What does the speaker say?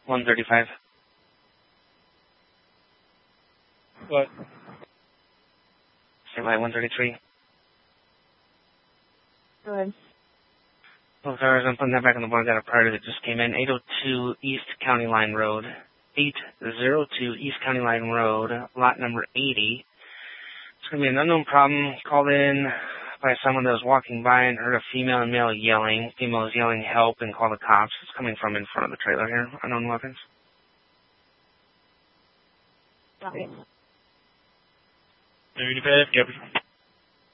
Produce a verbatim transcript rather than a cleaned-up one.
one thirty-five. What? Say by one thirty-three. Go ahead. Well, sorry, I'm putting that back on the board. I got a priority that just came in. eight oh two East County Line Road. eight oh two East County Line Road, lot number eighty. It's going to be an unknown problem called in by someone that was walking by and heard a female and male yelling. Female is yelling help and call the cops. It's coming from in front of the trailer here. Unknown weapons. Okay. thirty-five, yep.